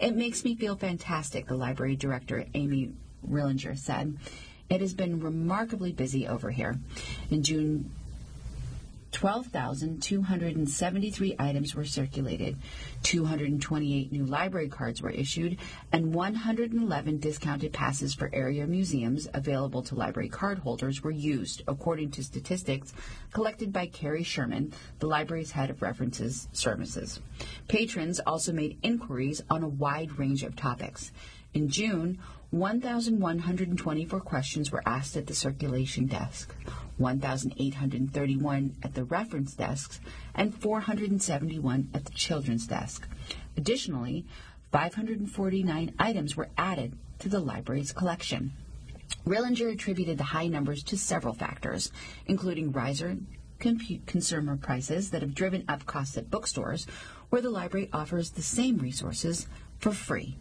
It makes me feel fantastic, the library director, Amy Rillinger, said. It has been remarkably busy over here. In June, 12,273 items were circulated, 228 new library cards were issued, and 111 discounted passes for area museums available to library card holders were used, according to statistics collected by Carrie Sherman, the library's head of references services. Patrons also made inquiries on a wide range of topics. In June, 1,124 questions were asked at the circulation desk, 1,831 at the reference desks, and 471 at the children's desk. Additionally, 549 items were added to the library's collection. Rillinger attributed the high numbers to several factors, including rising consumer prices that have driven up costs at bookstores, where the library offers the same resources for free.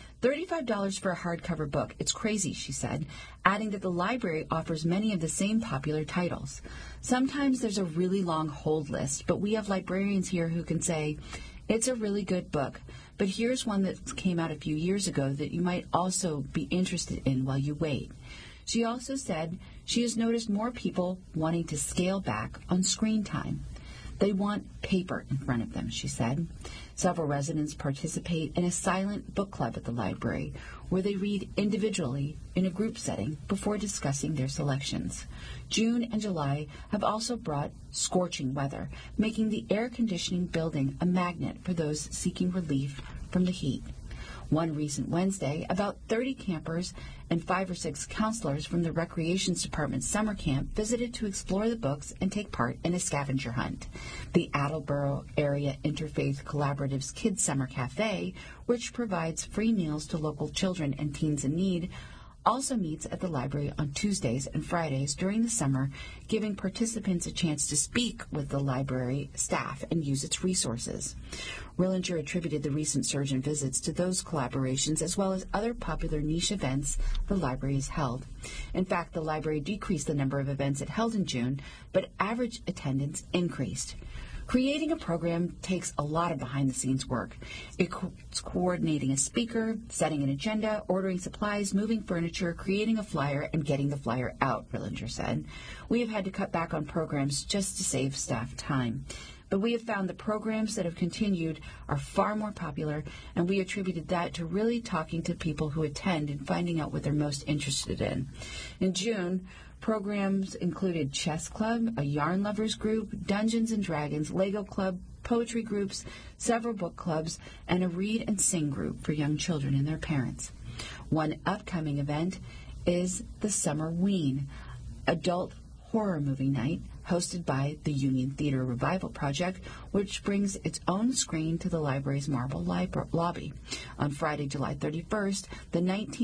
$35 for a hardcover book. It's crazy, she said, adding that the library offers many of the same popular titles. Sometimes there's a really long hold list, but we have librarians here who can say, it's a really good book, but here's one that came out a few years ago that you might also be interested in while you wait. She also said she has noticed more people wanting to scale back on screen time. They want paper in front of them, she said. Several residents participate in a silent book club at the library, where they read individually in a group setting before discussing their selections. June and July have also brought scorching weather, making the air conditioning building a magnet for those seeking relief from the heat. One recent Wednesday, about 30 campers and 5 or 6 counselors from the Recreations Department's summer camp visited to explore the books and take part in a scavenger hunt. The Attleboro Area Interfaith Collaborative's Kids Summer Cafe, which provides free meals to local children and teens in need, also meets at the library on Tuesdays and Fridays during the summer, giving participants a chance to speak with the library staff and use its resources. Rillinger attributed the recent surge in visits to those collaborations as well as other popular niche events the library has held. In fact, the library decreased the number of events it held in June, but average attendance increased. Creating a program takes a lot of behind-the-scenes work. It's coordinating a speaker, setting an agenda, ordering supplies, moving furniture, creating a flyer, and getting the flyer out, Rillinger said. We have had to cut back on programs just to save staff time. But we have found the programs that have continued are far more popular, and we attributed that to really talking to people who attend and finding out what they're most interested in. In June, programs included chess club, a yarn lovers group, Dungeons and Dragons, Lego club, poetry groups, several book clubs, and a read and sing group for young children and their parents. One upcoming event is the Summer Ween, adult horror movie night hosted by the Union Theater Revival Project, which brings its own screen to the library's marble lobby. On Friday, July 31st, the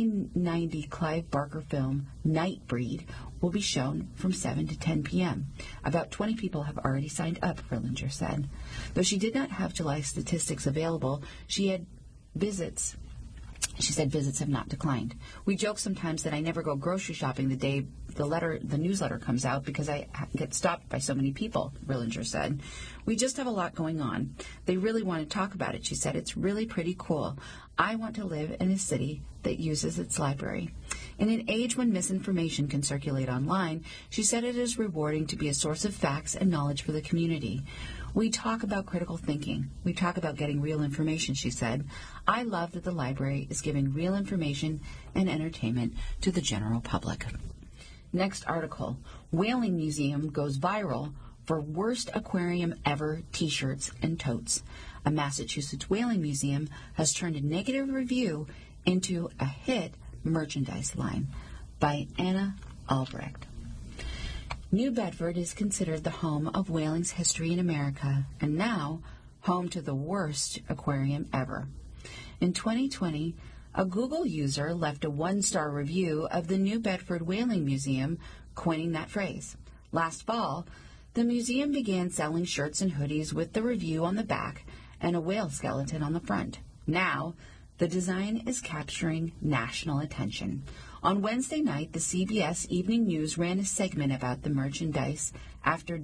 1990 Clive Barker film Nightbreed will be shown from 7 to 10 p.m. About 20 people have already signed up, Rillinger said. Though she did not have July statistics available, she said visits have not declined. We joke sometimes that I never go grocery shopping the day the newsletter comes out because I get stopped by so many people, Rillinger said. We just have a lot going on. They really want to talk about it, she said. It's really pretty cool. I want to live in a city that uses its library. In an age when misinformation can circulate online, she said it is rewarding to be a source of facts and knowledge for the community. We talk about critical thinking. We talk about getting real information, she said. I love that the library is giving real information and entertainment to the general public. Next article, Whaling Museum goes viral for worst aquarium ever t-shirts and totes. A Massachusetts whaling museum has turned a negative review into a hit merchandise line, by Anna Albrecht. New Bedford is considered the home of whaling's history in America, and now home to the worst aquarium ever. In 2020, a Google user left a 1-star review of the New Bedford Whaling Museum, coining that phrase. Last fall, the museum began selling shirts and hoodies with the review on the back and a whale skeleton on the front. Now, the design is capturing national attention. On Wednesday night, the CBS Evening News ran a segment about the merchandise after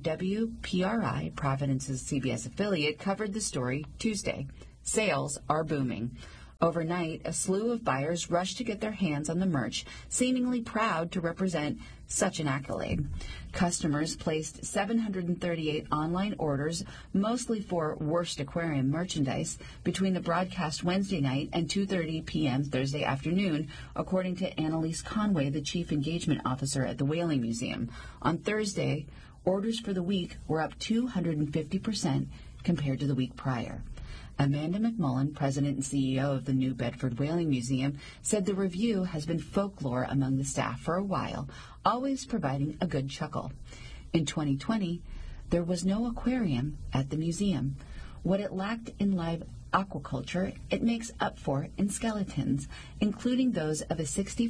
WPRI, Providence's CBS affiliate, covered the story Tuesday. Sales are booming. Overnight, a slew of buyers rushed to get their hands on the merch, seemingly proud to represent such an accolade. Customers placed 738 online orders, mostly for Worst Aquarium merchandise, between the broadcast Wednesday night and 2:30 p.m. Thursday afternoon, according to Annalise Conway, the Chief Engagement Officer at the Whaling Museum. On Thursday, orders for the week were up 250% compared to the week prior. Amanda McMullen, president and CEO of the New Bedford Whaling Museum, said the review has been folklore among the staff for a while, always providing a good chuckle. In 2020, there was no aquarium at the museum. What it lacked in live aquaculture, it makes up for in skeletons, including those of a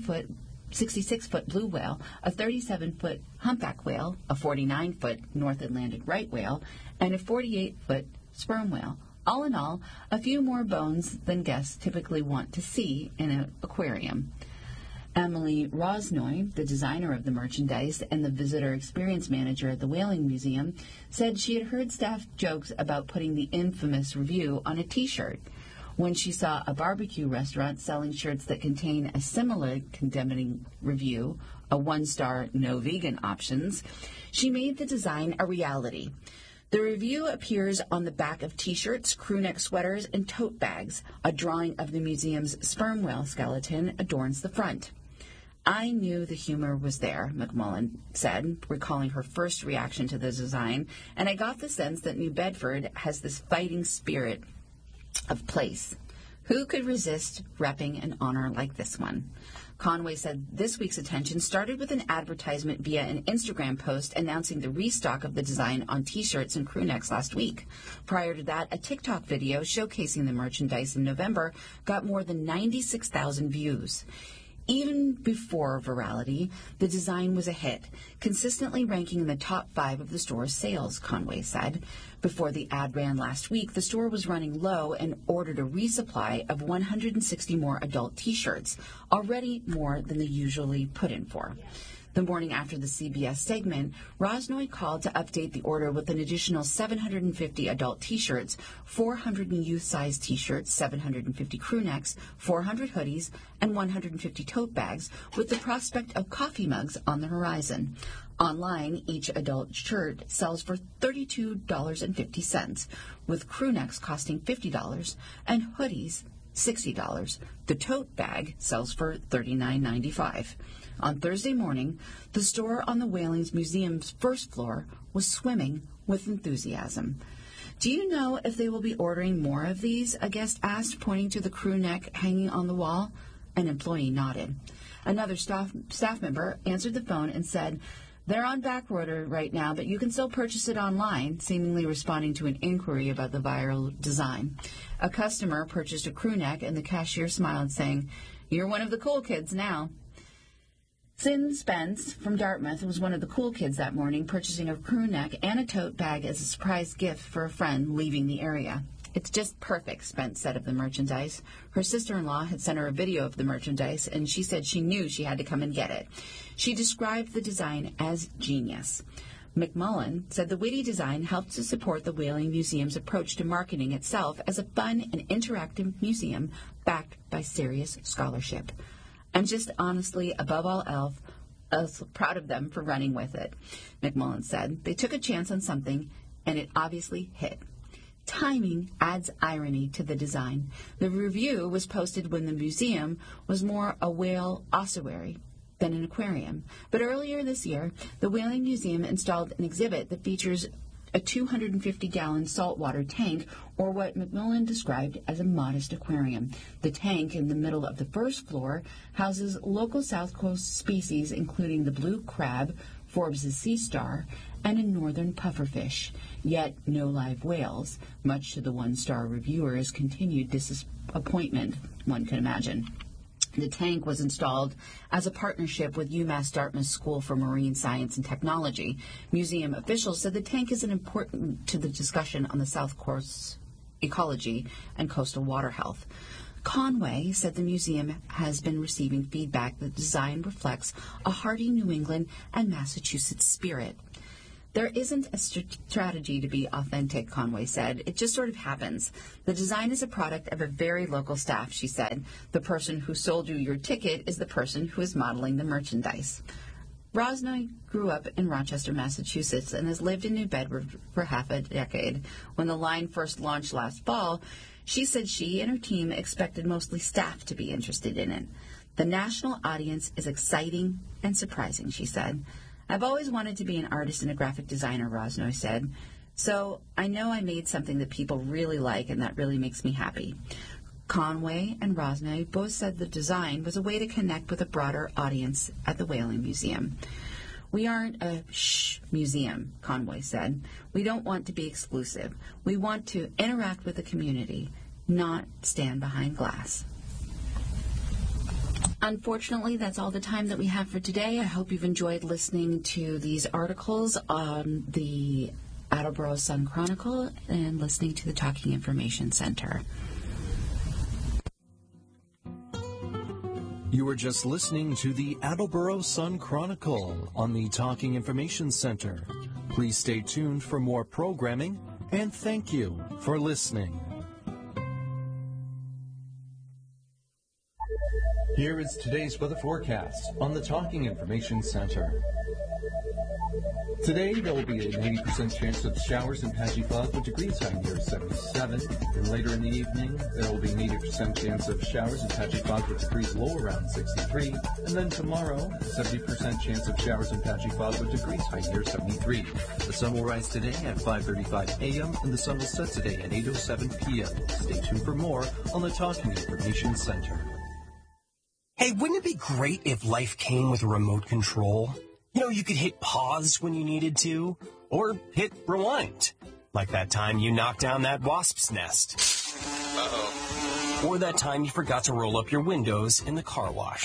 66-foot blue whale, a 37-foot humpback whale, a 49-foot North Atlantic right whale, and a 48-foot sperm whale. All in all, a few more bones than guests typically want to see in an aquarium. Emily Rosnoy, the designer of the merchandise and the visitor experience manager at the Whaling Museum, said she had heard staff jokes about putting the infamous review on a T-shirt. When she saw a barbecue restaurant selling shirts that contain a similar condemning review, a 1-star no vegan options, she made the design a reality. The review appears on the back of T-shirts, crewneck sweaters, and tote bags. A drawing of the museum's sperm whale skeleton adorns the front. I knew the humor was there, McMullen said, recalling her first reaction to the design, and I got the sense that New Bedford has this fighting spirit of place. Who could resist repping an honor like this one? Conway said this week's attention started with an advertisement via an Instagram post announcing the restock of the design on T-shirts and crewnecks last week. Prior to that, a TikTok video showcasing the merchandise in November got more than 96,000 views. Even before virality, the design was a hit, consistently ranking in the top 5 of the store's sales, Conway said. Before the ad ran last week, the store was running low and ordered a resupply of 160 more adult T-shirts, already more than they usually put in for. The morning after the CBS segment, Rosnoy called to update the order with an additional 750 adult T-shirts, 400 youth-size T-shirts, 750 crewnecks, 400 hoodies, and 150 tote bags, with the prospect of coffee mugs on the horizon. Online, each adult shirt sells for $32.50, with crewnecks costing $50 and hoodies $60. The tote bag sells for $39.95. On Thursday morning, the store on the Whaling's Museum's first floor was swimming with enthusiasm. Do you know if they will be ordering more of these? A guest asked, pointing to the crew neck hanging on the wall. An employee nodded. Another staff member answered the phone and said, they're on back order right now, but you can still purchase it online, seemingly responding to an inquiry about the viral design. A customer purchased a crew neck, and the cashier smiled, saying, you're one of the cool kids now. Sin Spence from Dartmouth was one of the cool kids that morning, purchasing a crew neck and a tote bag as a surprise gift for a friend leaving the area. It's just perfect, Spence said of the merchandise. Her sister-in-law had sent her a video of the merchandise, and she said she knew she had to come and get it. She described the design as genius. McMullen said the witty design helped to support the Whaling Museum's approach to marketing itself as a fun and interactive museum backed by serious scholarship. I'm just honestly, above all else, proud of them for running with it, McMullen said. They took a chance on something, and it obviously hit. Timing adds irony to the design. The review was posted when the museum was more a whale ossuary than an aquarium. But earlier this year, the Whaling Museum installed an exhibit that features a 250-gallon saltwater tank, or what McMullen described as a modest aquarium. The tank in the middle of the first floor houses local South Coast species, including the blue crab, Forbes' sea star, and a northern pufferfish, yet no live whales, much to the one-star reviewer's continued disappointment, one can imagine. The tank was installed as a partnership with UMass Dartmouth School for Marine Science and Technology. Museum officials said the tank is important to the discussion on the South Coast's ecology and coastal water health. Conway said the museum has been receiving feedback that the design reflects a hearty New England and Massachusetts spirit. There isn't a strategy to be authentic, Conway said. It just sort of happens. The design is a product of a very local staff, she said. The person who sold you your ticket is the person who is modeling the merchandise. Rosnoy grew up in Rochester, Massachusetts, and has lived in New Bedford for half a decade. When the line first launched last fall, she said she and her team expected mostly staff to be interested in it. The national audience is exciting and surprising, she said. I've always wanted to be an artist and a graphic designer, Rosnoy said. So I know I made something that people really like, and that really makes me happy. Conway and Rosnoy both said the design was a way to connect with a broader audience at the Whaling Museum. We aren't a shh museum, Conway said. We don't want to be exclusive. We want to interact with the community, not stand behind glass. Unfortunately, that's all the time that we have for today. I hope you've enjoyed listening to these articles on the Attleboro Sun Chronicle and listening to the Talking Information Center. You were just listening to the Attleboro Sun Chronicle on the Talking Information Center. Please stay tuned for more programming, and thank you for listening. Here is today's weather forecast on the Talking Information Center. Today, there will be an 80% chance of showers and patchy fog with degrees high near 77. And later in the evening, there will be an 80% chance of showers and patchy fog with degrees low around 63. And then tomorrow, a 70% chance of showers and patchy fog with degrees high near 73. The sun will rise today at 5:35 a.m. and the sun will set today at 8:07 p.m. Stay tuned for more on the Talking Information Center. Hey, wouldn't it be great if life came with a remote control? You know, you could hit pause when you needed to, or hit rewind, like that time you knocked down that wasp's nest. Uh-oh. Or that time you forgot to roll up your windows in the car wash.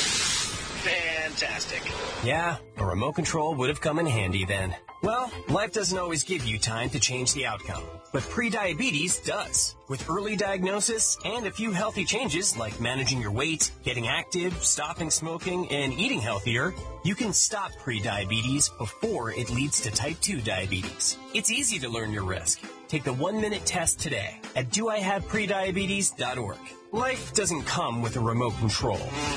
Fantastic. Yeah, a remote control would have come in handy then. Well, life doesn't always give you time to change the outcome, but prediabetes does. With early diagnosis and a few healthy changes like managing your weight, getting active, stopping smoking, and eating healthier, you can stop prediabetes before it leads to type 2 diabetes. It's easy to learn your risk. Take the 1-minute test today at doihaveprediabetes.org. Life doesn't come with a remote control.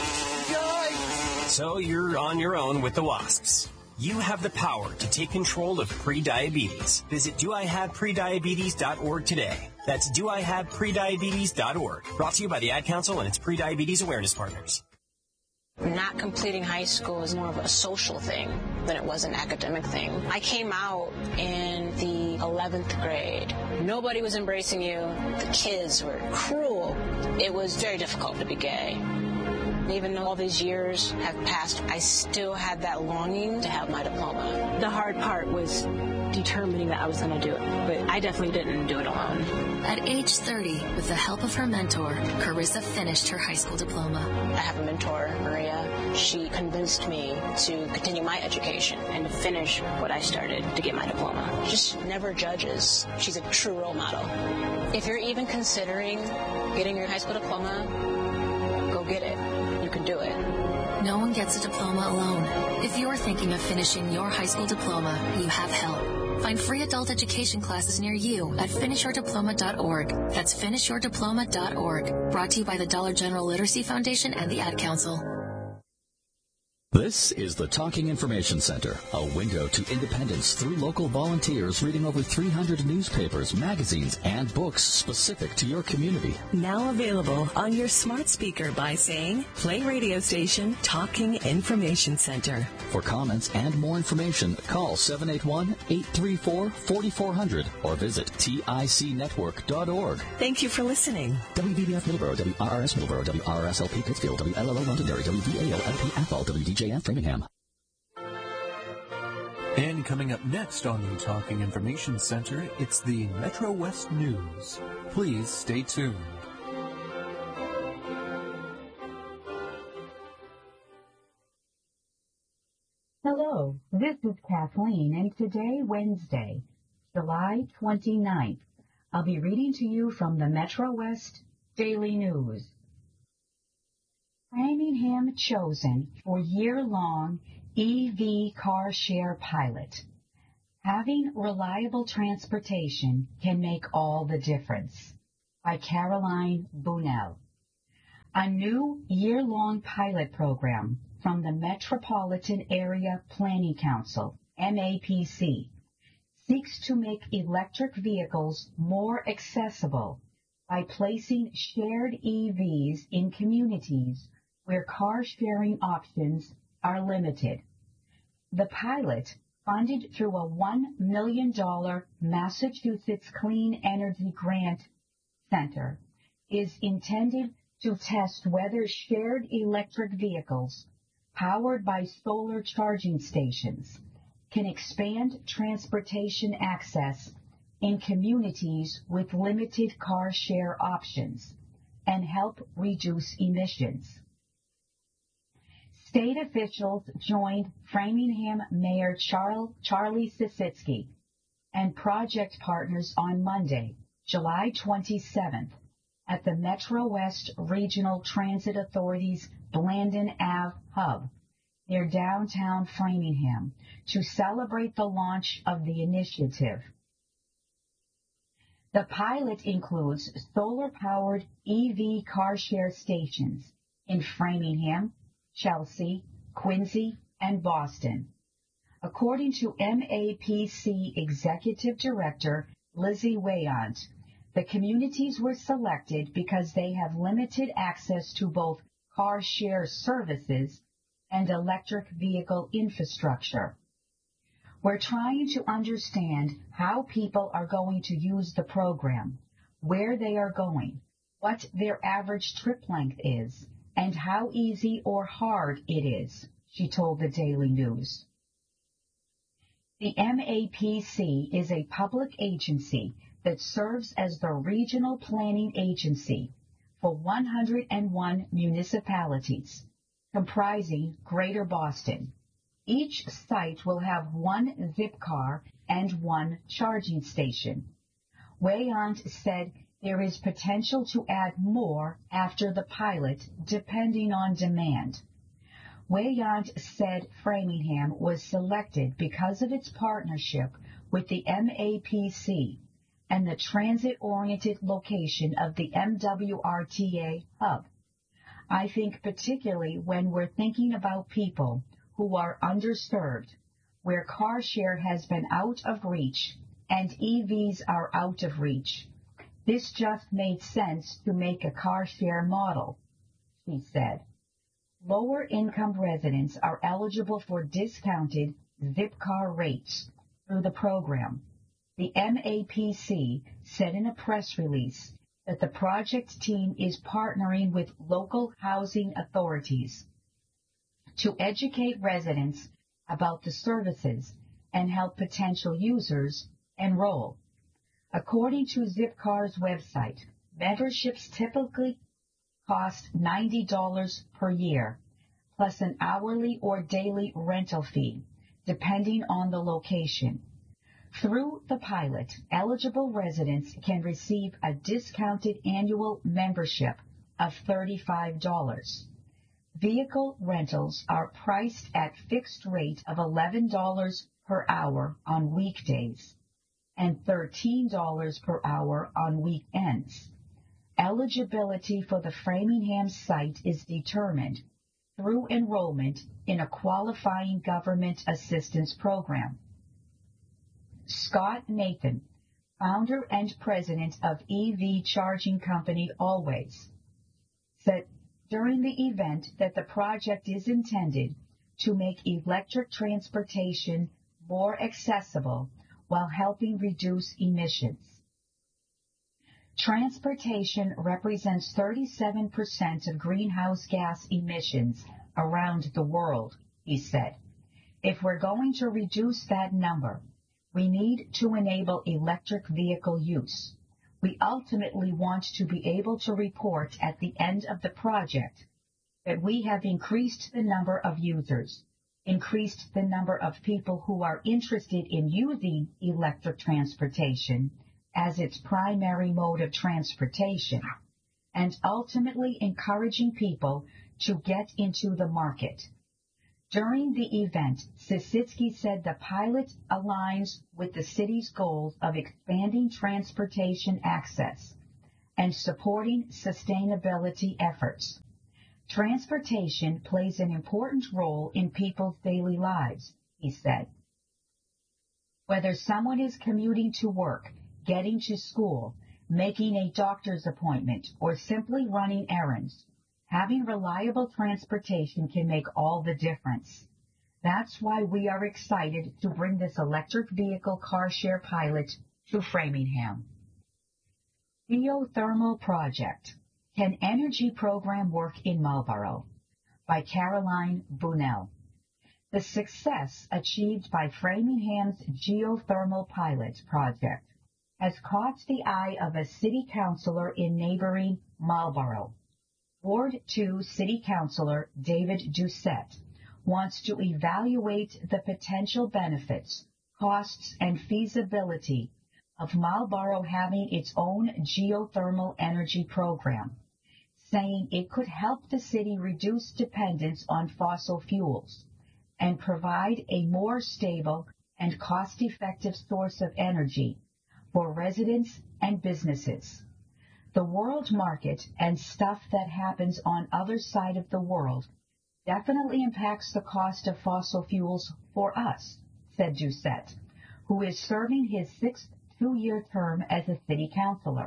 Yikes! So you're on your own with the wasps. You have the power to take control of prediabetes. Visit doihaveprediabetes.org today. That's doihaveprediabetes.org. Brought to you by the Ad Council and its Prediabetes Awareness Partners. Not completing high school is more of a social thing than it was an academic thing. I came out in the 11th grade. Nobody was embracing you. The kids were cruel. It was very difficult to be gay. Even though all these years have passed, I still had that longing to have my diploma. The hard part was determining that I was going to do it, but I definitely didn't do it alone. At age 30, with the help of her mentor, Carissa finished her high school diploma. I have a mentor, Maria. She convinced me to continue my education and to finish what I started to get my diploma. Just never judges. She's a true role model. If you're even considering getting your high school diploma, go get it. You can do it. No one gets a diploma alone. If you're thinking of finishing your high school diploma, you have help. Find free adult education classes near you at finishyourdiploma.org. That's finishyourdiploma.org. Brought to you by the Dollar General Literacy Foundation and the Ad Council. This is the Talking Information Center, a window to independence through local volunteers reading over 300 newspapers, magazines, and books specific to your community. Now available on your smart speaker by saying, play radio station Talking Information Center. For comments and more information, call 781-834-4400 or visit ticnetwork.org. Thank you for listening. WBBF Middleborough, WRRS Middleborough, WRSLP Pittsfield, WLLO Londonderry, WVALLP Athol, WDJF Framingham. And coming up next on the Talking Information Center, it's the Metro West News. Please stay tuned. Hello, this is Kathleen, and today, Wednesday, July 29th, I'll be reading to you from the Metro West Daily News. Framingham chosen for year-long EV car share pilot. Having reliable transportation can make all the difference. By Caroline Bunnell. A new year-long pilot program from the Metropolitan Area Planning Council, MAPC, seeks to make electric vehicles more accessible by placing shared EVs in communities where car-sharing options are limited. The pilot, funded through a $1 million Massachusetts Clean Energy Grant Center, is intended to test whether shared electric vehicles powered by solar charging stations can expand transportation access in communities with limited car share options and help reduce emissions. State officials joined Framingham Mayor Charlie Sisitsky and project partners on Monday, July 27th, at the Metro West Regional Transit Authority's Blandon Ave hub near downtown Framingham to celebrate the launch of the initiative. The pilot includes solar-powered EV car share stations in Framingham, Chelsea, Quincy, and Boston. According to MAPC Executive Director Lizzie Wayant, the communities were selected because they have limited access to both car share services and electric vehicle infrastructure. We're trying to understand how people are going to use the program, where they are going, what their average trip length is, and how easy or hard it is, she told the Daily News. The MAPC is a public agency that serves as the regional planning agency for 101 municipalities, comprising Greater Boston. Each site will have one Zipcar and one charging station. Wayant said there is potential to add more after the pilot, depending on demand. Wayant said Framingham was selected because of its partnership with the MAPC and the transit-oriented location of the MWRTA hub. I think particularly when we're thinking about people who are underserved, where car share has been out of reach and EVs are out of reach. This just made sense to make a car share model, she said. Lower-income residents are eligible for discounted Zipcar rates through the program. The MAPC said in a press release that the project team is partnering with local housing authorities to educate residents about the services and help potential users enroll. According to Zipcar's website, memberships typically cost $90 per year, plus an hourly or daily rental fee, depending on the location. Through the pilot, eligible residents can receive a discounted annual membership of $35. Vehicle rentals are priced at fixed rate of $11 per hour on weekdays and $13 per hour on weekends. Eligibility for the Framingham site is determined through enrollment in a qualifying government assistance program. Scott Nathan, founder and president of EV charging company Always, said during the event that the project is intended to make electric transportation more accessible while helping reduce emissions. Transportation represents 37% of greenhouse gas emissions around the world, he said. If we're going to reduce that number, we need to enable electric vehicle use. We ultimately want to be able to report at the end of the project that we have increased the number of users, increased the number of people who are interested in using electric transportation as its primary mode of transportation, and ultimately encouraging people to get into the market. During the event, Sisitsky said the pilot aligns with the city's goals of expanding transportation access and supporting sustainability efforts. Transportation plays an important role in people's daily lives, he said. Whether someone is commuting to work, getting to school, making a doctor's appointment, or simply running errands, having reliable transportation can make all the difference. That's why we are excited to bring this electric vehicle car share pilot to Framingham. Geothermal Project. Can Energy Program Work in Marlborough? By Caroline Bunnell. The success achieved by Framingham's geothermal pilot project has caught the eye of a city councillor in neighboring Marlborough. Ward 2 City Councillor David Doucette wants to evaluate the potential benefits, costs, and feasibility of Marlborough having its own geothermal energy program, saying it could help the city reduce dependence on fossil fuels and provide a more stable and cost-effective source of energy for residents and businesses. The world market and stuff that happens on other side of the world definitely impacts the cost of fossil fuels for us, said Doucette, who is serving his 6th two-year term as a city councillor.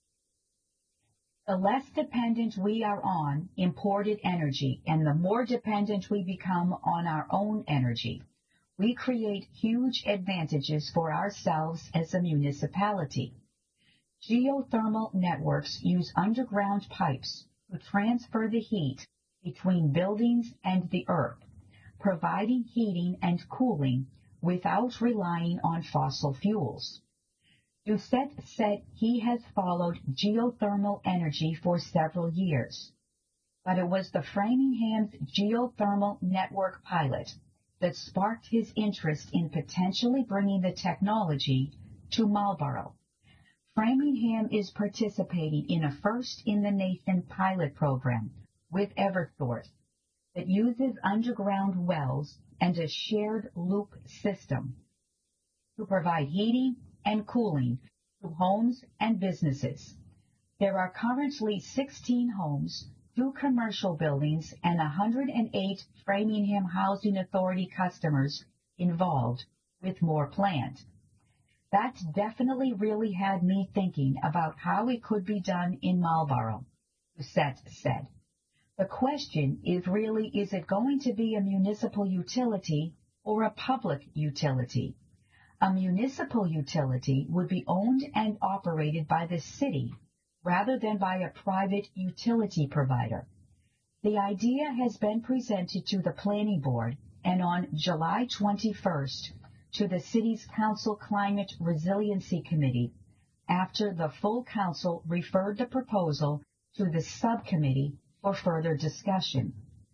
The less dependent we are on imported energy and the more dependent we become on our own energy, we create huge advantages for ourselves as a municipality. Geothermal networks use underground pipes to transfer the heat between buildings and the earth, providing heating and cooling without relying on fossil fuels. Doucette said he has followed geothermal energy for several years, but it was the Framingham's geothermal network pilot that sparked his interest in potentially bringing the technology to Marlborough. Framingham is participating in a first-in-the-nation pilot program with Eversource that uses underground wells and a shared loop system to provide heating and cooling to homes and businesses. There are currently 16 homes, 2 commercial buildings, and 108 Framingham Housing Authority customers involved, with more planned. That definitely really had me thinking about how it could be done in Marlborough, Doucette said. The question is really, is it going to be a municipal utility or a public utility? A municipal utility would be owned and operated by the city rather than by a private utility provider. The idea has been presented to the Planning Board and on July 21st to the city's Council Climate Resiliency Committee after the full council referred the proposal to the subcommittee for further discussion.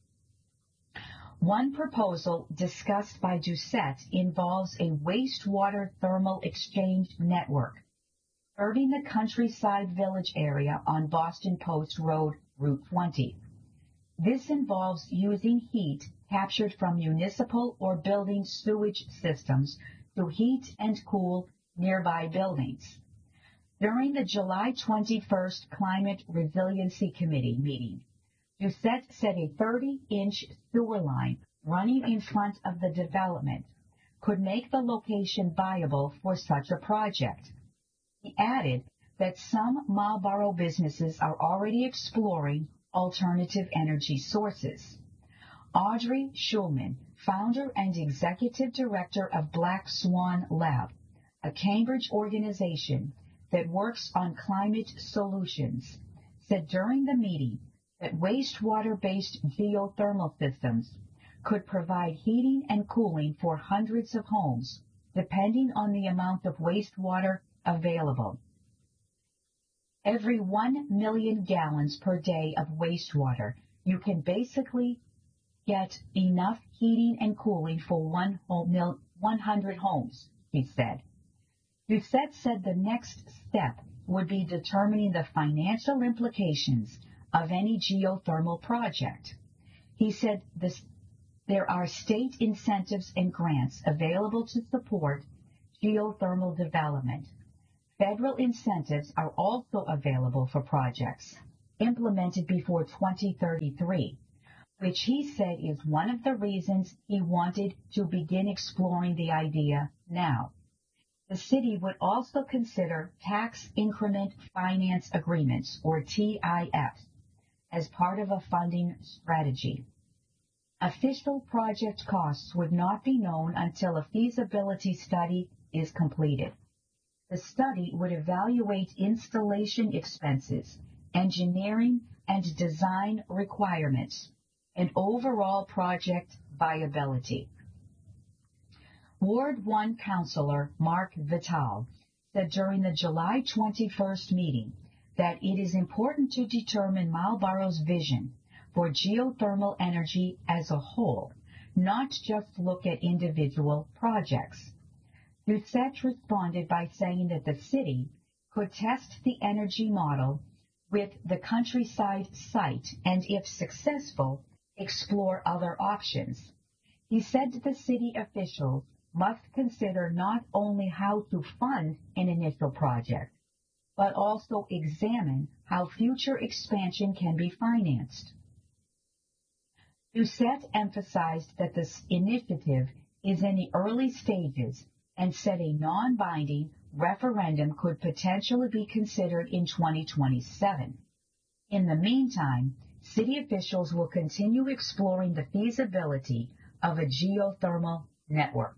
One proposal discussed by Doucette involves a wastewater thermal exchange network serving the countryside village area on Boston Post Road, Route 20. This involves using heat captured from municipal or building sewage systems to heat and cool nearby buildings. During the July 21st Climate Resiliency Committee meeting, Doucette said a 30-inch sewer line running in front of the development could make the location viable for such a project. He added that some Marlborough businesses are already exploring alternative energy sources. Audrey Schulman, founder and executive director of Black Swan Lab, a Cambridge organization that works on climate solutions, said during the meeting that wastewater-based geothermal systems could provide heating and cooling for hundreds of homes, depending on the amount of wastewater available. Every 1 million gallons per day of wastewater, you can basically get enough heating and cooling for 100 homes, he said. Doucette said the next step would be determining the financial implications of any geothermal project. He said the there are state incentives and grants available to support geothermal development. Federal incentives are also available for projects implemented before 2033, which he said is one of the reasons he wanted to begin exploring the idea now. The city would also consider tax increment finance agreements, or TIFs, as part of a funding strategy. Official project costs would not be known until a feasibility study is completed. The study would evaluate installation expenses, engineering and design requirements, and overall project viability. Ward 1 Councilor Mark Vital said during the July 21st meeting that it is important to determine Marlborough's vision for geothermal energy as a whole, not just look at individual projects. Doucette responded by saying that the city could test the energy model with the countryside site and, if successful, explore other options. He said that the city officials must consider not only how to fund an initial project, but also examine how future expansion can be financed. Doucette emphasized that this initiative is in the early stages and said a non-binding referendum could potentially be considered in 2027. In the meantime, city officials will continue exploring the feasibility of a geothermal network.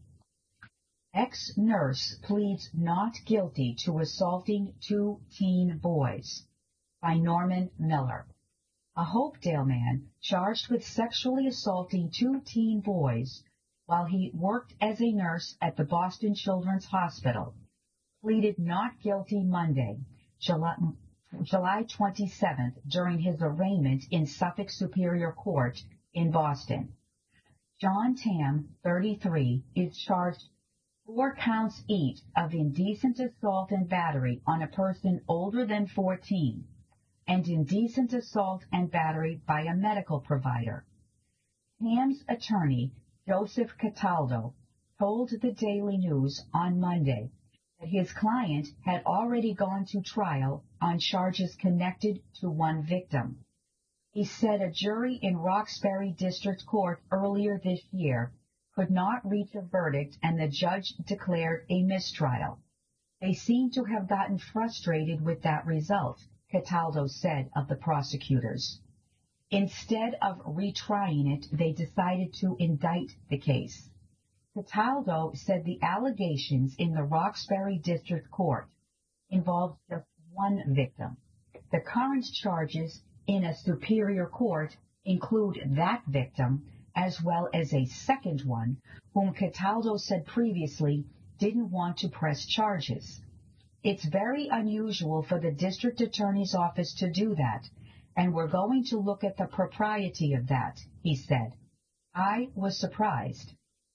Ex-nurse pleads not guilty to assaulting 2 teen boys, by Norman Miller. A Hopedale man charged with sexually assaulting 2 teen boys while he worked as a nurse at the Boston Children's Hospital pleaded not guilty Monday, July 27th, during his arraignment in Suffolk Superior Court in Boston. John Tam, 33, is charged 4 counts each of indecent assault and battery on a person older than 14 and indecent assault and battery by a medical provider. Tam's attorney, Joseph Cataldo, told the Daily News on Monday that his client had already gone to trial on charges connected to one victim. He said a jury in Roxbury District Court earlier this year could not reach a verdict and the judge declared a mistrial. They seem to have gotten frustrated with that result, Cataldo said of the prosecutors. Instead of retrying it, they decided to indict the case. Cataldo said the allegations in the Roxbury District Court involved just one victim. The current charges in a superior court include that victim as well as a second one, whom Cataldo said previously didn't want to press charges. It's very unusual for the district attorney's office to do that, and we're going to look at the propriety of that, he said. I was surprised.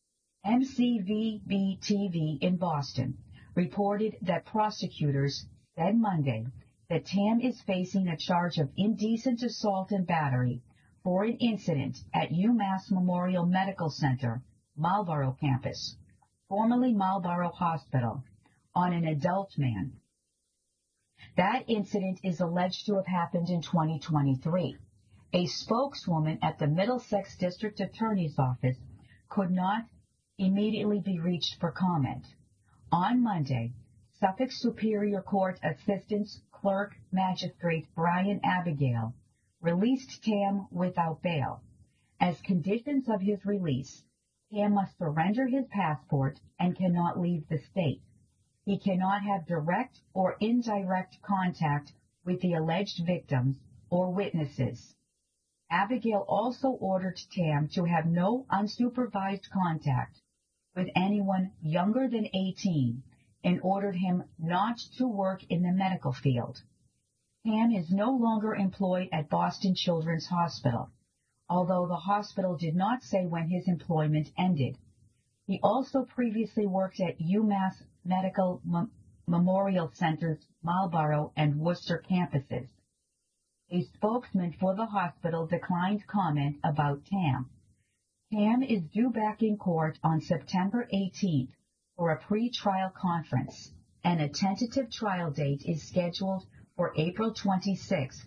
MCVB-TV in Boston reported that prosecutors said Monday that Tam is facing a charge of indecent assault and battery for an incident at UMass Memorial Medical Center, Marlborough campus, formerly Marlborough Hospital, on an adult man. That incident is alleged to have happened in 2023. A spokeswoman at the Middlesex District Attorney's Office could not immediately be reached for comment. On Monday, Suffolk Superior Court Assistant Clerk Magistrate Brian Abigail released Tam without bail. As conditions of his release, Tam must surrender his passport and cannot leave the state. He cannot have direct or indirect contact with the alleged victims or witnesses. Abigail also ordered Tam to have no unsupervised contact with anyone younger than 18 and ordered him not to work in the medical field. Tam is no longer employed at Boston Children's Hospital, although the hospital did not say when his employment ended. He also previously worked at UMass Medical Memorial Center's Marlborough and Worcester campuses. A spokesman for the hospital declined comment about Tam. Ham is due back in court on September 18th for a pre-trial conference, and a tentative trial date is scheduled for April 26,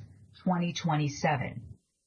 2027.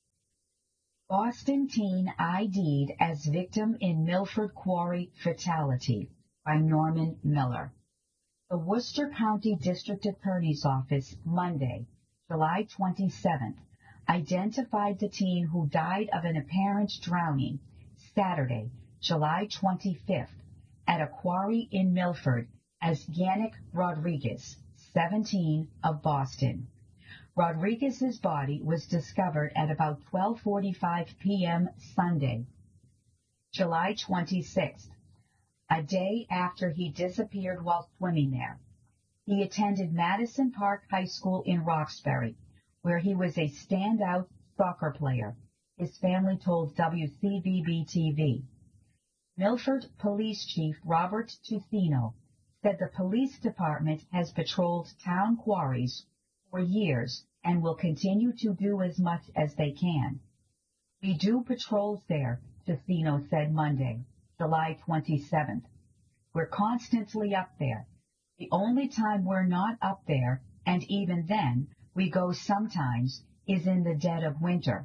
Boston teen ID'd as victim in Milford Quarry fatality by Norman Miller. The Worcester County District Attorney's Office Monday, July 27th, identified the teen who died of an apparent drowning Saturday, July 25th, at a quarry in Milford as Yannick Rodriguez, 17, of Boston. Rodriguez's body was discovered at about 12:45 p.m. Sunday, July 26th, a day after he disappeared while swimming there. He attended Madison Park High School in Roxbury, where he was a standout soccer player, his family told WCVB-TV. Milford Police Chief Robert Tucino said the police department has patrolled town quarries for years and will continue to do as much as they can. We do patrols there, Tucino said Monday, July 27th. We're constantly up there. The only time we're not up there, and even then we go sometimes, is in the dead of winter.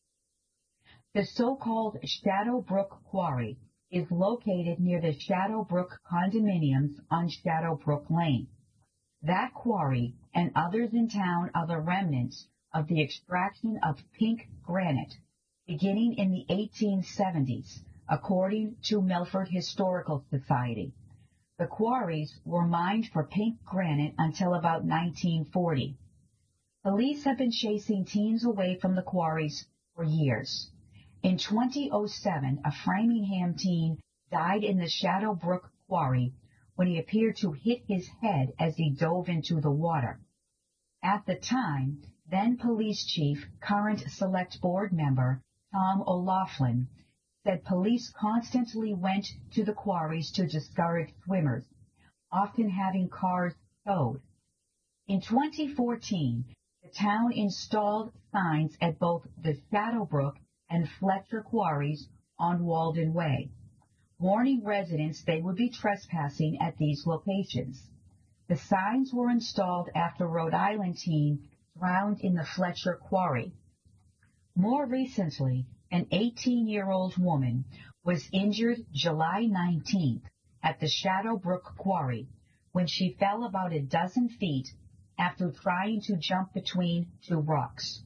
The so-called Shadowbrook Quarry is located near the Shadowbrook condominiums on Shadowbrook Lane. That quarry and others in town are the remnants of the extraction of pink granite beginning in the 1870s, according to Milford Historical Society. The quarries were mined for pink granite until about 1940. Police have been chasing teens away from the quarries for years. In 2007, a Framingham teen died in the Shadowbrook Quarry when he appeared to hit his head as he dove into the water. At the time, then Police Chief, current Select Board member Tom O'Laughlin, said police constantly went to the quarries to discourage swimmers, often having cars towed. In 2014, the town installed signs at both the Shadowbrook and Fletcher quarries on Walden Way, warning residents they would be trespassing at these locations. The signs were installed after a Rhode Island teen drowned in the Fletcher quarry. More recently, an 18-year-old woman was injured July 19th at the Shadowbrook quarry when she fell about a dozen feet after trying to jump between two rocks.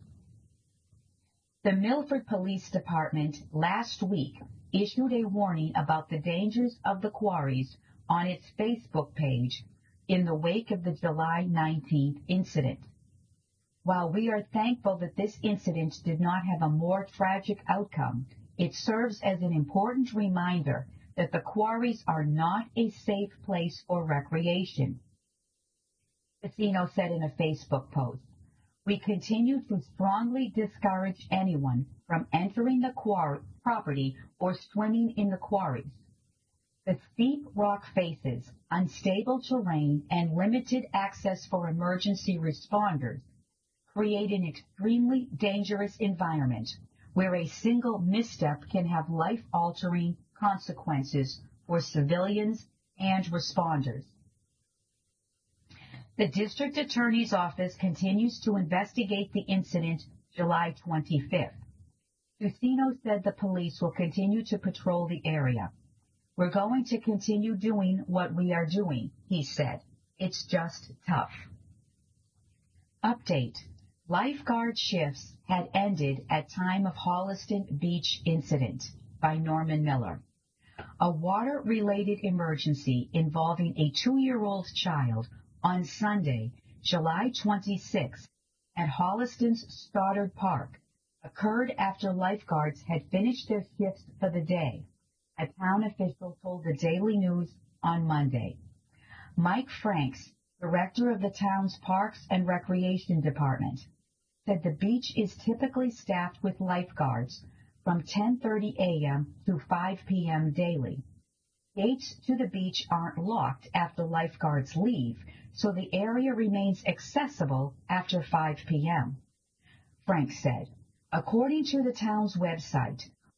The Milford Police Department last week issued a warning about the dangers of the quarries on its Facebook page in the wake of the July 19th incident. While we are thankful that this incident did not have a more tragic outcome, it serves as an important reminder that the quarries are not a safe place for recreation. Tucino said in a Facebook post, "We continue to strongly discourage anyone from entering the property or swimming in the quarries. The steep rock faces, unstable terrain, and limited access for emergency responders create an extremely dangerous environment where a single misstep can have life-altering consequences for civilians and responders." The District Attorney's Office continues to investigate the incident July 25th. Tucino said the police will continue to patrol the area. "We're going to continue doing what we are doing," he said. "It's just tough." Update. Lifeguard shifts had ended at time of Holliston Beach incident by Norman Miller. A water-related emergency involving a 2-year-old child on Sunday, July 26th, at Holliston's Stoddard Park occurred after lifeguards had finished their shifts for the day, a town official told the Daily News on Monday. Mike Franks, director of the town's Parks and Recreation Department, said the beach is typically staffed with lifeguards from 10:30 a.m. to 5 p.m. daily. Gates to the beach aren't locked after lifeguards leave, so the area remains accessible after 5 p.m. Frank said, according to the town's website,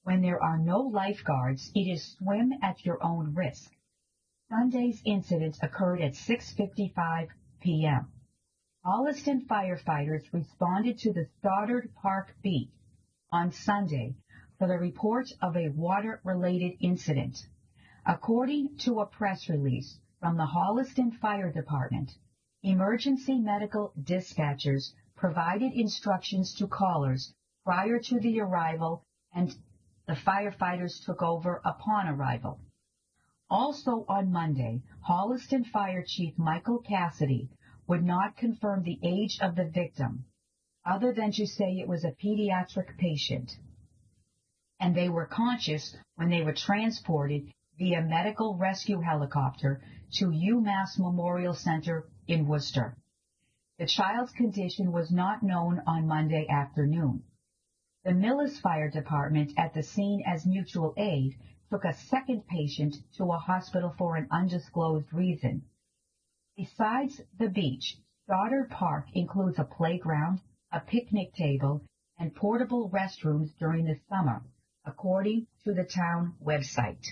When there are no lifeguards, it is swim at your own risk. Sunday's incident occurred at 6:55 p.m. Holliston firefighters responded to the Stoddard Park beach on Sunday for the report of a water-related incident. According to a press release from the Holliston Fire Department, emergency medical dispatchers provided instructions to callers prior to the arrival, and the firefighters took over upon arrival. Also on Monday, Holliston Fire Chief Michael Cassidy would not confirm the age of the victim, other than to say it was a pediatric patient, and they were conscious when they were transported via medical rescue helicopter to UMass Memorial Center in Worcester. The child's condition was not known on Monday afternoon. The Millis Fire Department, at the scene as mutual aid, took a second patient to a hospital for an undisclosed reason. Besides the beach, Stoddard Park includes a playground, a picnic table, and portable restrooms during the summer, according to the town website.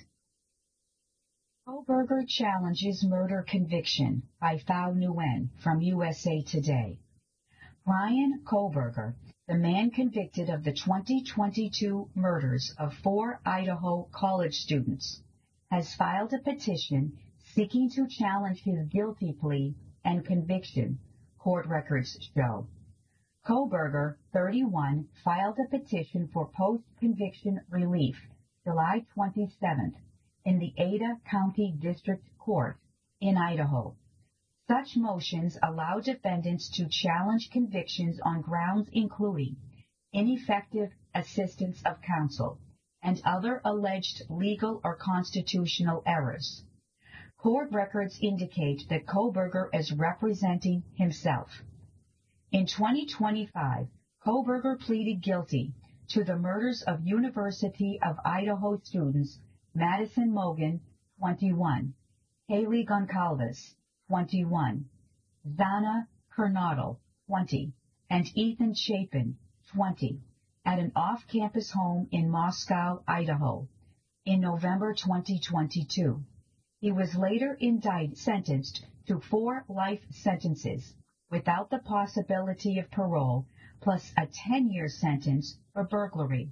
Kohberger challenges murder conviction by Phao Nguyen from USA Today. Brian Kohberger, the man convicted of the 2022 murders of 4 Idaho college students, has filed a petition seeking to challenge his guilty plea and conviction, court records show. Kohberger, 31, filed a petition for post-conviction relief July 27th in the Ada County District Court in Idaho. Such motions allow defendants to challenge convictions on grounds including ineffective assistance of counsel and other alleged legal or constitutional errors. Court records indicate that Kohberger is representing himself. In 2025, Kohberger pleaded guilty to the murders of University of Idaho students Madison Mogen, 21, Haley Goncalves, 21, Zana Kernodle, 20, and Ethan Chapin, 20, at an off-campus home in Moscow, Idaho, in November 2022. He was later sentenced to 4 life sentences without the possibility of parole, plus a 10-year sentence for burglary.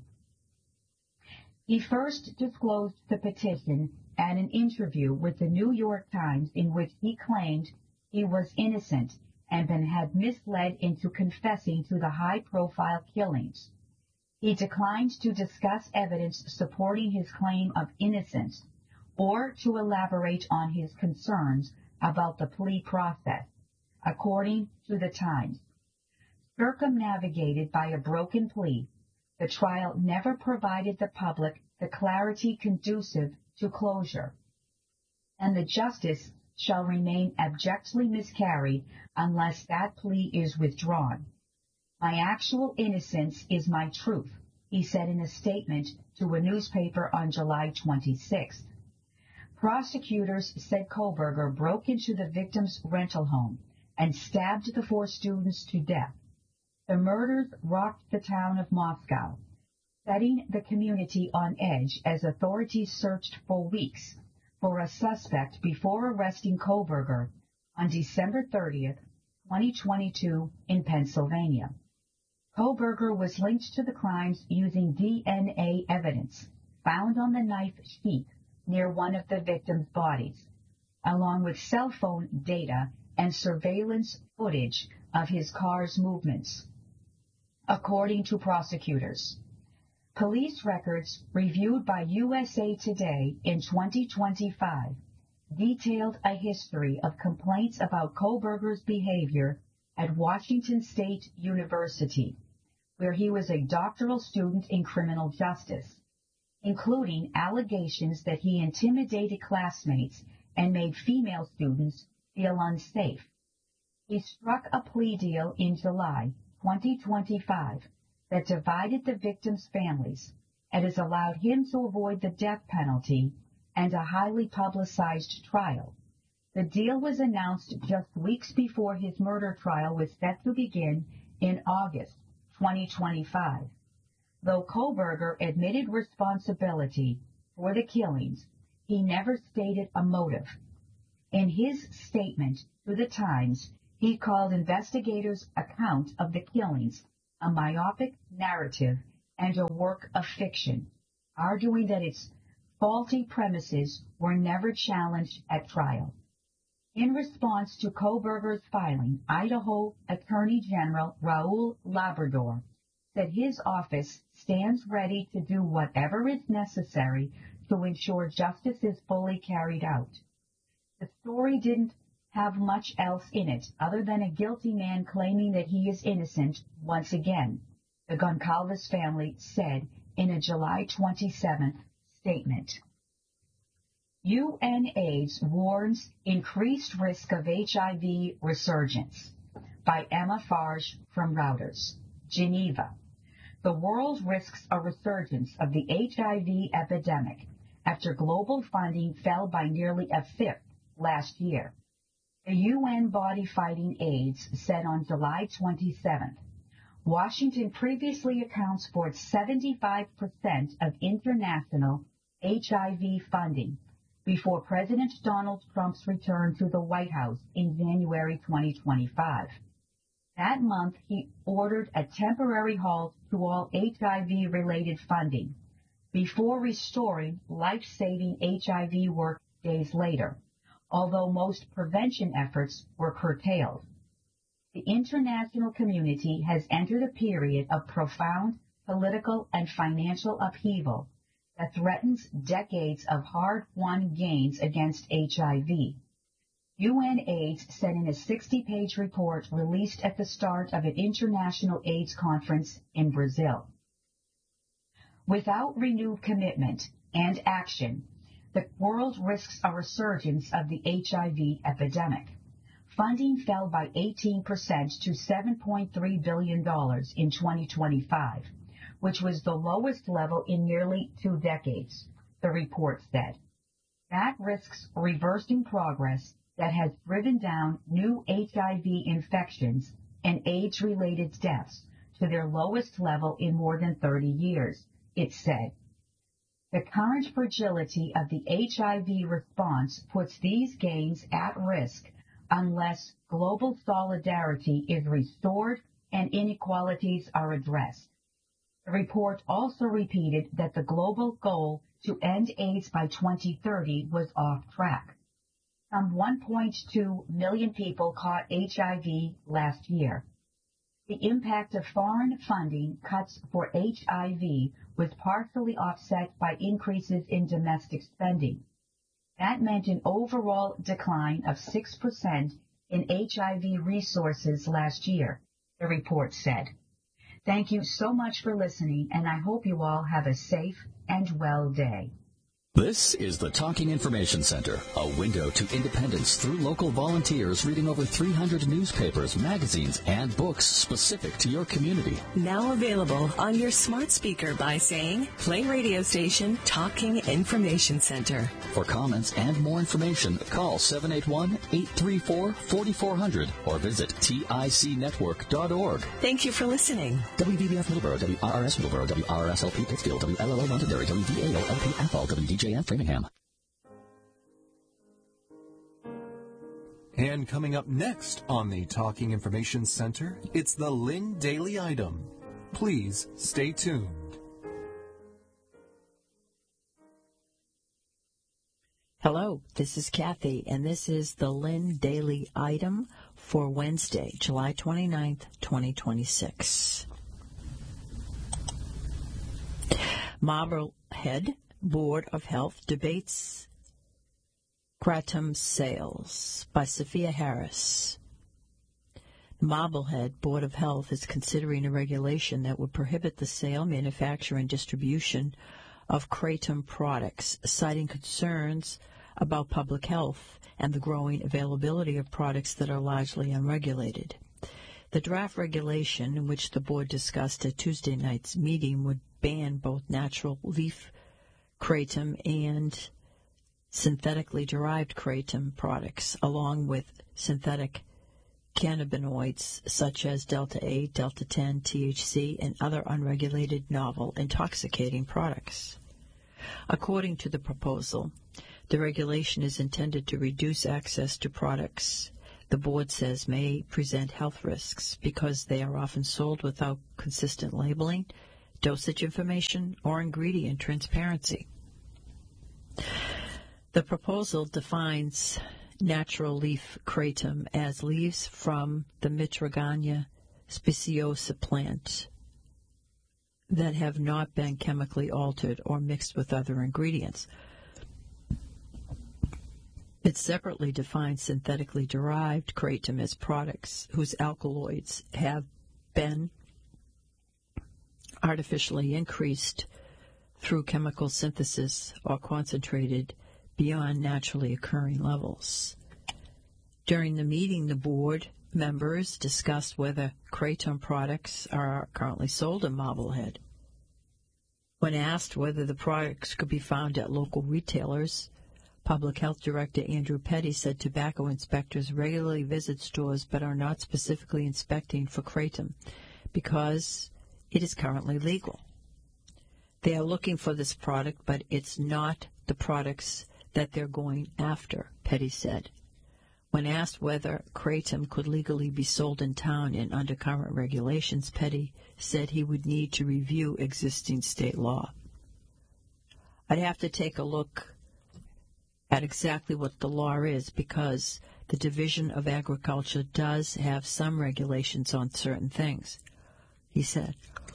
He first disclosed the petition at an interview with the New York Times in which he claimed he was innocent and had misled into confessing to the high-profile killings. He declined to discuss evidence supporting his claim of innocence or to elaborate on his concerns about the plea process, according to the Times. Circumnavigated by a broken plea, the trial never provided the public the clarity conducive to closure, and the justice shall remain abjectly miscarried unless that plea is withdrawn. My actual innocence is my truth, he said in a statement to a newspaper on July 26th. Prosecutors said Kohberger broke into the victim's rental home and stabbed the 4 students to death. The murders rocked the town of Moscow, setting the community on edge as authorities searched for weeks for a suspect before arresting Kohberger on December 30th, 2022 in Pennsylvania. Kohberger was linked to the crimes using DNA evidence found on the knife sheath near one of the victims' bodies, along with cell phone data and surveillance footage of his car's movements, according to prosecutors. Police records reviewed by USA Today in 2025 detailed a history of complaints about Kohberger's behavior at Washington State University, where he was a doctoral student in criminal justice, including allegations that he intimidated classmates and made female students feel unsafe. He struck a plea deal in July 2025 that divided the victims' families and has allowed him to avoid the death penalty and a highly publicized trial. The deal was announced just weeks before his murder trial was set to begin in August 2025. Though Kohberger admitted responsibility for the killings, he never stated a motive. In his statement to the Times, he called investigators' account of the killings a myopic narrative and a work of fiction, arguing that its faulty premises were never challenged at trial. In response to Kohberger's filing, Idaho Attorney General Raul Labrador said his office stands ready to do whatever is necessary to ensure justice is fully carried out. The story didn't have much else in it other than a guilty man claiming that he is innocent once again, the Goncalves family said in a July 27th statement. UNAIDS warns increased risk of HIV resurgence by Emma Farge from Reuters. Geneva. The world risks a resurgence of the HIV epidemic after global funding fell by nearly a fifth last year. The UN body fighting AIDS said on July 27th, Washington previously accounts for 75% of international HIV funding before President Donald Trump's return to the White House in January 2025. That month, he ordered a temporary halt to all HIV-related funding before restoring life-saving HIV work days later, although most prevention efforts were curtailed. The international community has entered a period of profound political and financial upheaval that threatens decades of hard-won gains against HIV. UNAIDS said in a 60-page report released at the start of an international AIDS conference in Brazil. Without renewed commitment and action, the world risks a resurgence of the HIV epidemic. Funding fell by 18% to $7.3 billion in 2025, which was the lowest level in nearly 2 decades, the report said. That risks reversing progress that has driven down new HIV infections and AIDS-related deaths to their lowest level in more than 30 years, it said. The current fragility of the HIV response puts these gains at risk unless global solidarity is restored and inequalities are addressed. The report also repeated that the global goal to end AIDS by 2030 was off track. Some 1.2 million people caught HIV last year. The impact of foreign funding cuts for HIV was partially offset by increases in domestic spending. That meant an overall decline of 6% in HIV resources last year, the report said. Thank you so much for listening, and I hope you all have a safe and well day. This is the Talking Information Center, a window to independence through local volunteers reading over 300 newspapers, magazines, and books specific to your community. Now available on your smart speaker by saying, play radio station Talking Information Center. For comments and more information, call 781-834-4400 or visit ticnetwork.org. Thank you for listening. WBBF Middleborough, WRRS Middleborough, WRSLP Pittsfield, WLLO Londonderry, WDAO-LP Athol, WDJF Framingham. And coming up next on the Talking Information Center, it's the Lynn Daily Item. Please stay tuned. Hello, this is Kathy, and this is the Lynn Daily Item for Wednesday, July 29th, 2026. Marblehead Board of Health debates Kratom sales by Sophia Harris. The Marblehead Board of Health is considering a regulation that would prohibit the sale, manufacture, and distribution of Kratom products, citing concerns about public health and the growing availability of products that are largely unregulated. The draft regulation, in which the board discussed at Tuesday night's meeting, would ban both natural leaf kratom and synthetically derived kratom products, along with synthetic cannabinoids such as Delta-8, Delta-10, THC, and other unregulated novel intoxicating products. According to the proposal, the regulation is intended to reduce access to products the board says may present health risks because they are often sold without consistent labeling, dosage information, or ingredient transparency. The proposal defines natural leaf kratom as leaves from the Mitragania speciosa plant that have not been chemically altered or mixed with other ingredients. It separately defines synthetically derived kratom as products whose alkaloids have been artificially increased through chemical synthesis or concentrated beyond naturally occurring levels. During the meeting, the board members discussed whether kratom products are currently sold in Marblehead. When asked whether the products could be found at local retailers, Public Health Director Andrew Petty said tobacco inspectors regularly visit stores but are not specifically inspecting for kratom because it is currently legal. They are looking for this product, but it's not the products that they're going after, Petty said. When asked whether kratom could legally be sold in town and under current regulations, Petty said he would need to review existing state law. I'd have to take a look at exactly what the law is because the Division of Agriculture does have some regulations on certain things, he said.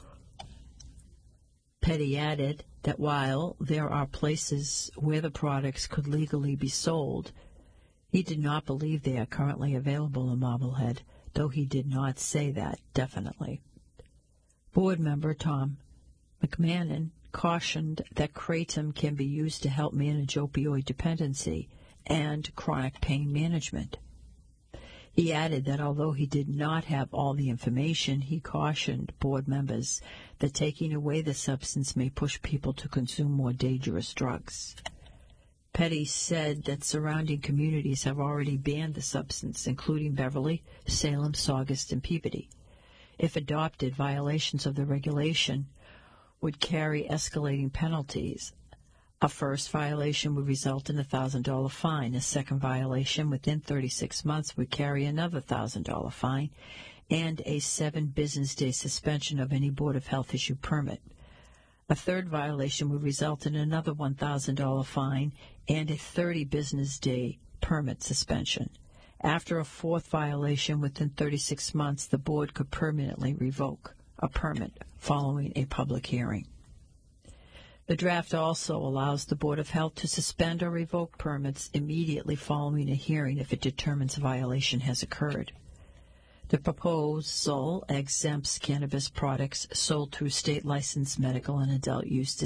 Petty added that while there are places where the products could legally be sold, he did not believe they are currently available in Marblehead, though he did not say that definitely. Board member Tom McMahon cautioned that kratom can be used to help manage opioid dependency and chronic pain management. He added that although he did not have all the information, he cautioned board members that taking away the substance may push people to consume more dangerous drugs. Petty said that surrounding communities have already banned the substance, including Beverly, Salem, Saugus, and Peabody. If adopted, violations of the regulation would carry escalating penalties. A first violation would result in a $1,000 fine. A second violation within 36 months would carry another $1,000 fine and a 7-business-day suspension of any Board of Health issued permit. A third violation would result in another $1,000 fine and a 30-business-day permit suspension. After a fourth violation within 36 months, the board could permanently revoke a permit following a public hearing. The draft also allows the Board of Health to suspend or revoke permits immediately following a hearing if it determines a violation has occurred. The proposal exempts cannabis products sold through state-licensed medical and adult use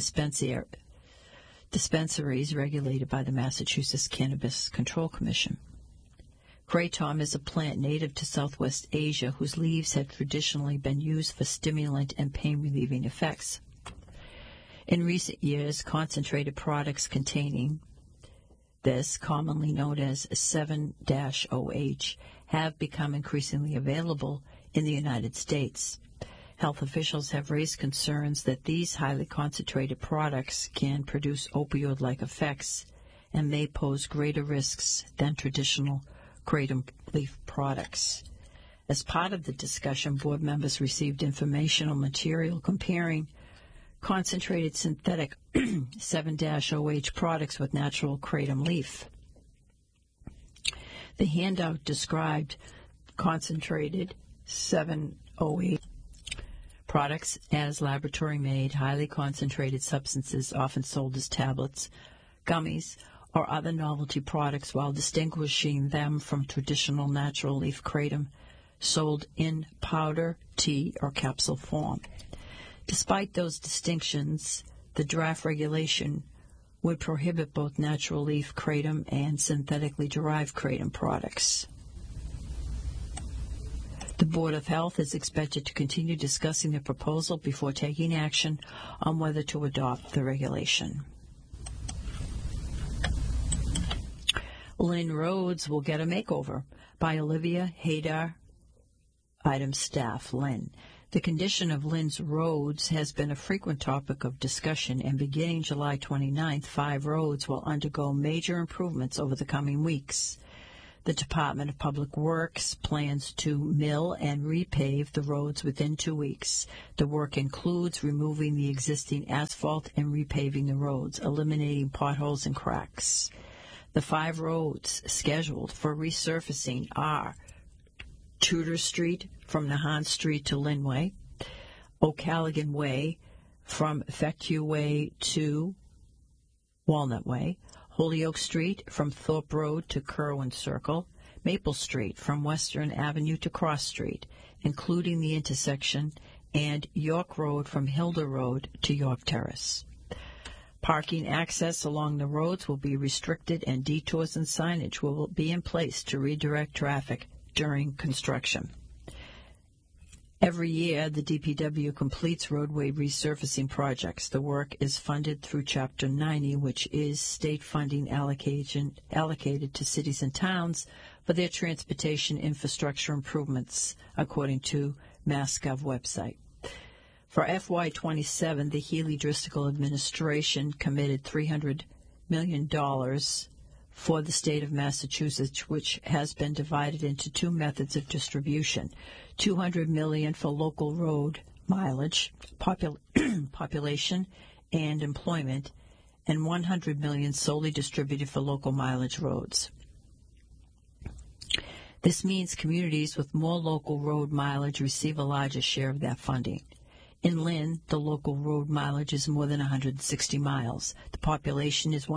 dispensaries regulated by the Massachusetts Cannabis Control Commission. Kratom is a plant native to Southwest Asia whose leaves have traditionally been used for stimulant and pain-relieving effects. In recent years, concentrated products containing this, commonly known as 7-OH, have become increasingly available in the United States. Health officials have raised concerns that these highly concentrated products can produce opioid-like effects and may pose greater risks than traditional kratom leaf products. As part of the discussion, board members received informational material comparing concentrated synthetic 7-OH products with natural kratom leaf. The handout described concentrated 7-OH products as laboratory-made, highly concentrated substances often sold as tablets, gummies, or other novelty products, while distinguishing them from traditional natural leaf kratom sold in powder, tea, or capsule form. Despite those distinctions, the draft regulation would prohibit both natural leaf kratom and synthetically derived kratom products. The Board of Health is expected to continue discussing the proposal before taking action on whether to adopt the regulation. Lynn Rhodes will get a makeover by Olivia Hadar Item staff, Lynn. The condition of Lynn's roads has been a frequent topic of discussion, and beginning July 29th, 5 roads will undergo major improvements over the coming weeks. The Department of Public Works plans to mill and repave the roads within 2 weeks. The work includes removing the existing asphalt and repaving the roads, eliminating potholes and cracks. The 5 roads scheduled for resurfacing are Tudor Street from Nahan Street to Linway, O'Callaghan Way from Fectew Way to Walnut Way, Holyoke Street from Thorpe Road to Kerwin Circle, Maple Street from Western Avenue to Cross Street, including the intersection, and York Road from Hilda Road to York Terrace. Parking access along the roads will be restricted, and detours and signage will be in place to redirect traffic during construction. Every year, the DPW completes roadway resurfacing projects. The work is funded through Chapter 90, which is state funding allocated to cities and towns for their transportation infrastructure improvements, according to MassGov website. For FY27, the Healy-Driscoll administration committed $300 million for the state of Massachusetts, which has been divided into 2 methods of distribution: $200 million for local road mileage, population, and employment, and $100 million solely distributed for local mileage roads. This means communities with more local road mileage receive a larger share of that funding. In Lynn, the local road mileage is more than 160 miles. The population is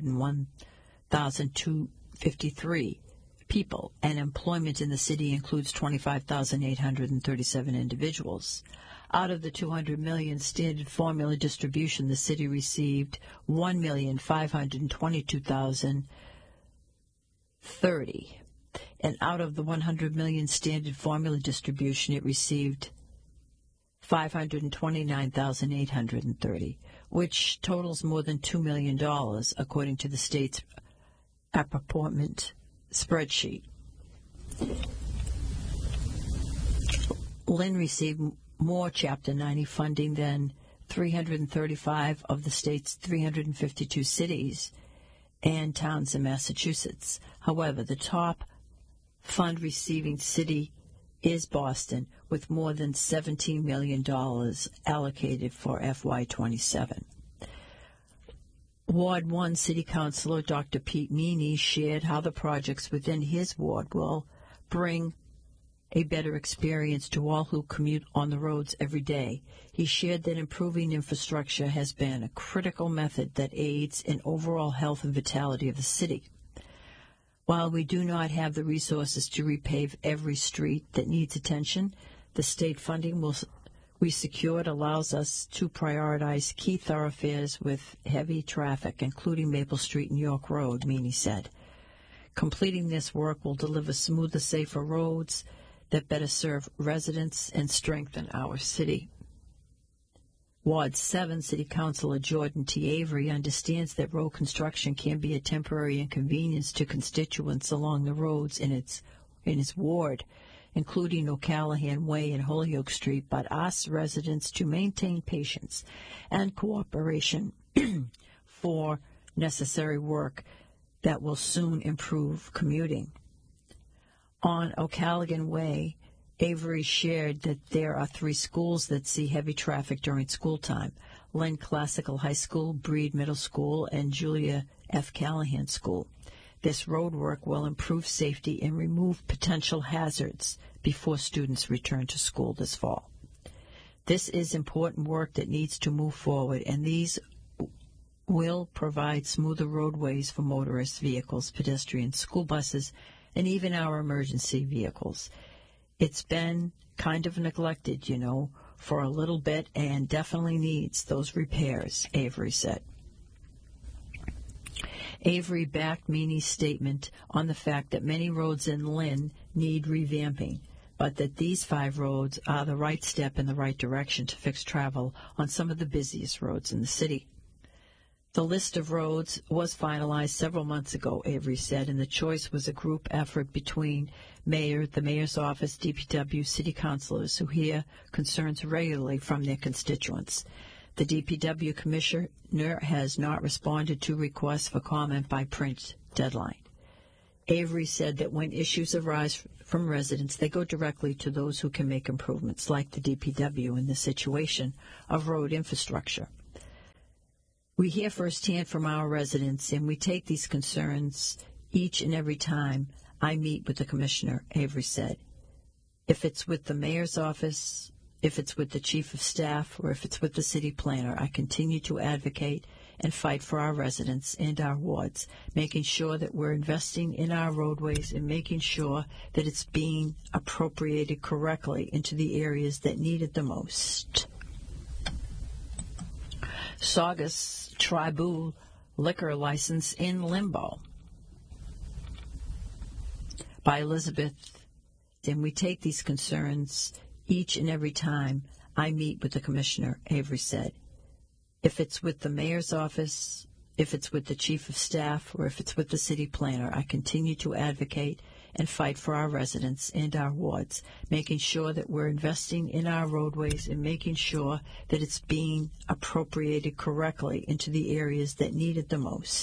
101,253 people, and employment in the city includes 25,837 individuals. Out of the $200 million standard formula distribution, the city received 1,522,030. And out of the $100 million standard formula distribution, it received 529,830, which totals more than $2 million, according to the state's apportionment spreadsheet. Lynn received more Chapter 90 funding than 335 of the state's 352 cities and towns in Massachusetts. However, the top fund-receiving city is Boston, with more than $17 million allocated for FY27. Ward 1 City Councilor Dr. Pete Meany shared how the projects within his ward will bring a better experience to all who commute on the roads every day. He shared that improving infrastructure has been a critical method that aids in overall health and vitality of the city. While we do not have the resources to repave every street that needs attention, the state funding we secured allows us to prioritize key thoroughfares with heavy traffic, including Maple Street and York Road, Meany said. Completing this work will deliver smoother, safer roads that better serve residents and strengthen our city. Ward 7 City Councilor Jordan T. Avery understands that road construction can be a temporary inconvenience to constituents along the roads in his ward, including O'Callaghan Way and Holyoke Street, but asks residents to maintain patience and cooperation for necessary work that will soon improve commuting. On O'Callaghan Way, Avery shared that there are 3 schools that see heavy traffic during school time: Lynn Classical High School, Breed Middle School, and Julia F. Callahan School. This road work will improve safety and remove potential hazards before students return to school this fall. This is important work that needs to move forward, and these will provide smoother roadways for motorists, vehicles, pedestrians, school buses, and even our emergency vehicles. It's been kind of neglected, for a little bit, and definitely needs those repairs, Avery said. Avery backed Meany's statement on the fact that many roads in Lynn need revamping, but that these 5 roads are the right step in the right direction to fix travel on some of the busiest roads in the city. The list of roads was finalized several months ago, Avery said, and the choice was a group effort between the mayor's office, DPW, city councilors who hear concerns regularly from their constituents. The DPW commissioner has not responded to requests for comment by print deadline. Avery said that when issues arise from residents, they go directly to those who can make improvements, like the DPW in the situation of road infrastructure. We hear firsthand from our residents, and we take these concerns each and every time I meet with the commissioner, Avery said. If it's with the mayor's office, if it's with the chief of staff, or if it's with the city planner, I continue to advocate and fight for our residents and our wards, making sure that we're investing in our roadways and making sure that it's being appropriated correctly into the areas that need it the most. Saugus Tribal liquor license in limbo. By Elizabeth, and we take these concerns each and every time I meet with the commissioner, Avery said. If it's with the mayor's office, if it's with the chief of staff, or if it's with the city planner, I continue to advocate and fight for our residents and our wards, making sure that we're investing in our roadways and making sure that it's being appropriated correctly into the areas that need it the most.